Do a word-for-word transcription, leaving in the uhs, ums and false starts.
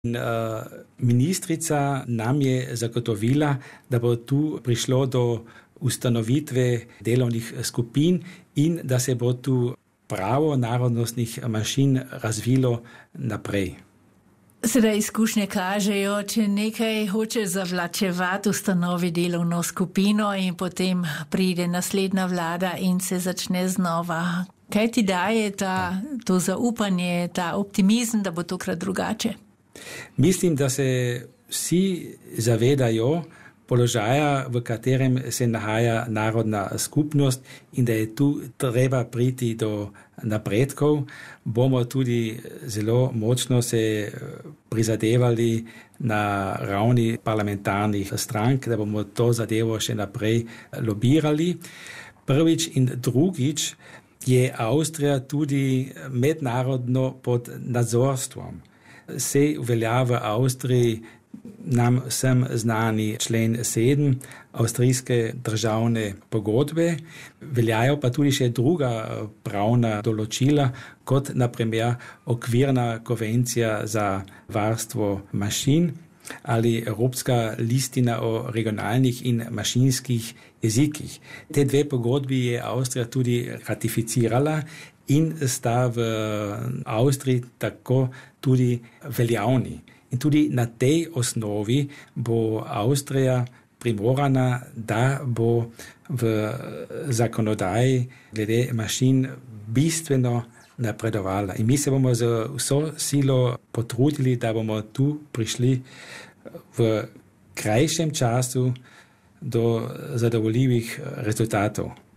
In, uh, ministrica nam je zagotovila, da bo tu prišlo do ustanovitve delovnih skupin in da se bo tu pravo narodnostnih manjšin razvilo naprej. Sedaj izkušnje kažejo, če nekaj hoče zavlačevati, ustanovi delovno skupino in potem pride naslednja vlada in se začne znova. Kaj ti daje ta, to zaupanje, ta optimizem, da bo tokrat drugače? Mislim, da se vsi zavedajo položaja, v katerem se nahaja narodna skupnost in da je tu treba priti do napredkov. Bomo tudi zelo močno se prizadevali na ravni parlamentarnih strank, da bomo to zadevo še naprej lobirali. Prvič in drugič je Avstrija tudi mednarodno pod nadzorstvom. Se uvelja v Avstriji nam vsem znani člen sedem avstrijske državne pogodbe, veljajo pa tudi še druga pravna določila, kot na primer okvirna konvencija za varstvo manjšin ali Evropska listina o regionalnih in manjšinskih jezikih. Te dve pogodbi je Avstrija tudi ratificirala in sta v Avstriji tako tudi veljavni. In tudi na tej osnovi bo Avstrija primorana, da bo v zakonodaji glede manjšin bistveno napredovala. In mi se bomo z vso silo potrudili, da bomo tu prišli v krajšem času do zadovoljivih rezultatov.